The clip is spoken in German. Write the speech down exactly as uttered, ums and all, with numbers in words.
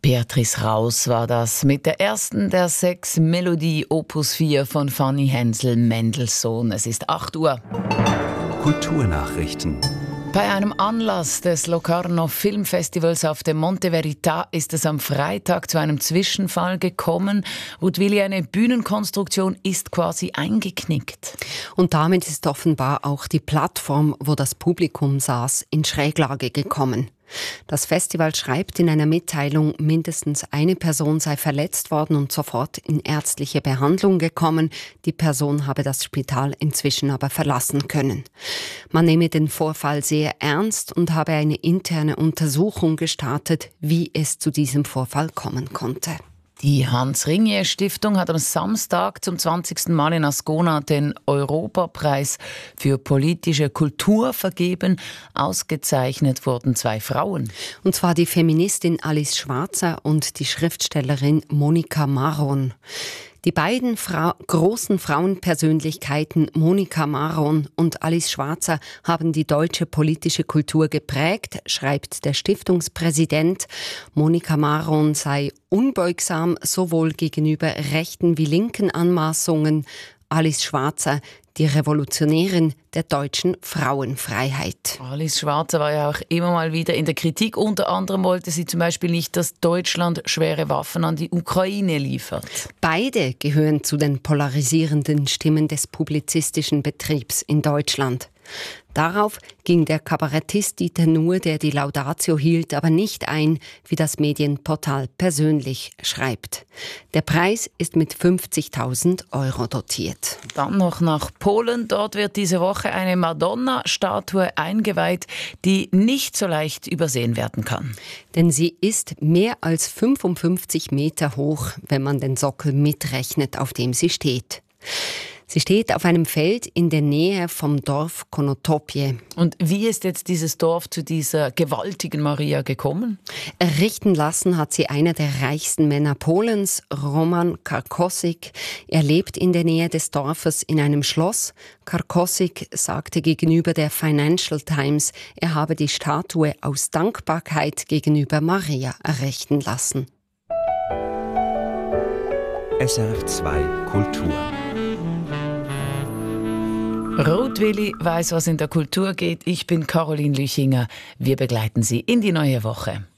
Beatrice Raus war das mit der ersten der sechs Melodie Opus vier von Fanny Hensel Mendelssohn. Es ist acht Uhr. Kulturnachrichten. Bei einem Anlass des Locarno Filmfestivals auf dem Monte Verita ist es am Freitag zu einem Zwischenfall gekommen. Ruth Willi, eine Bühnenkonstruktion ist quasi eingeknickt. Und damit ist offenbar auch die Plattform, wo das Publikum saß, in Schräglage gekommen. Das Festival schreibt in einer Mitteilung, mindestens eine Person sei verletzt worden und sofort in ärztliche Behandlung gekommen. Die Person habe das Spital inzwischen aber verlassen können. Man nehme den Vorfall sehr ernst und habe eine interne Untersuchung gestartet, wie es zu diesem Vorfall kommen konnte. Die Hans-Ringier-Stiftung hat am Samstag zum zwanzigsten Mal in Ascona den Europapreis für politische Kultur vergeben. Ausgezeichnet wurden zwei Frauen. Und zwar die Feministin Alice Schwarzer und die Schriftstellerin Monika Maron. Die beiden Fra- großen Frauenpersönlichkeiten Monika Maron und Alice Schwarzer haben die deutsche politische Kultur geprägt, schreibt der Stiftungspräsident. Monika Maron sei unbeugsam sowohl gegenüber rechten wie linken Anmaßungen. Alice Schwarzer, die Revolutionärin der deutschen Frauenfreiheit. Alice Schwarzer war ja auch immer mal wieder in der Kritik. Unter anderem wollte sie zum Beispiel nicht, dass Deutschland schwere Waffen an die Ukraine liefert. Beide gehören zu den polarisierenden Stimmen des publizistischen Betriebs in Deutschland. Darauf ging der Kabarettist Dieter Nuhr, der die Laudatio hielt, aber nicht ein, wie das Medienportal Persönlich schreibt. Der Preis ist mit fünfzigtausend Euro dotiert. Dann noch nach Polen. Dort wird diese Woche eine Madonna-Statue eingeweiht, die nicht so leicht übersehen werden kann. Denn sie ist mehr als fünfundfünfzig Meter hoch, wenn man den Sockel mitrechnet, auf dem sie steht. Sie steht auf einem Feld in der Nähe vom Dorf Konotopie. Und wie ist jetzt dieses Dorf zu dieser gewaltigen Maria gekommen? Errichten lassen hat sie einer der reichsten Männer Polens, Roman Karkosik. Er lebt in der Nähe des Dorfes in einem Schloss. Karkosik sagte gegenüber der Financial Times, er habe die Statue aus Dankbarkeit gegenüber Maria errichten lassen. S R F zwei Kultur. Ruth Willi weiss, was in der Kultur geht. Ich bin Caroline Lüchinger. Wir begleiten Sie in die neue Woche.